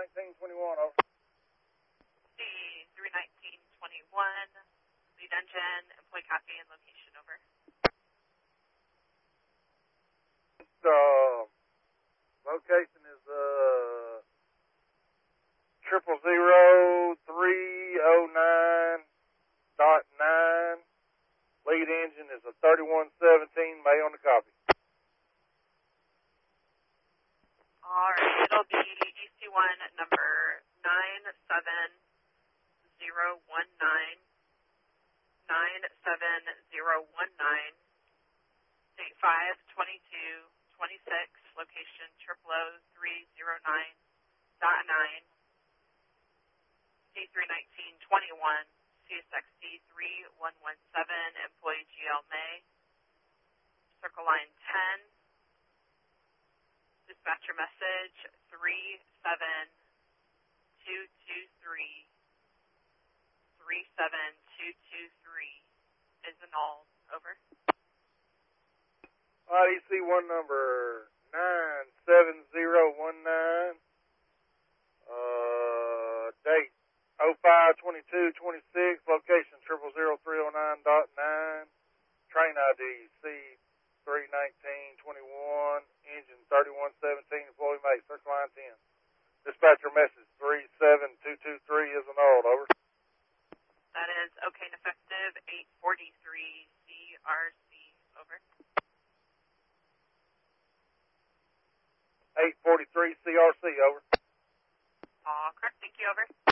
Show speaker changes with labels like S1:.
S1: C31921, over.
S2: C31921, lead engine, employee copy, and location, over.
S1: Location is 000-309.9. Lead engine is a 3117, May on the copy.
S2: All right, it'll be EC1 number 97019, 97019, date 5/22/26, location 000-309.9, C31921, CSXD 3117, employee GL May, circle line 10, dispatcher message 37223, 37223 is annulled, over.
S1: EC1 number 97019, date 05/22/26, location 000-309.9, train ID C31921, engine 3117, employee May, circle line 10. Dispatcher message 37223 is annulled, over.
S2: That is okay and effective 843 CRC, over.
S1: 843 CRC, over.
S2: All correct, thank you, over.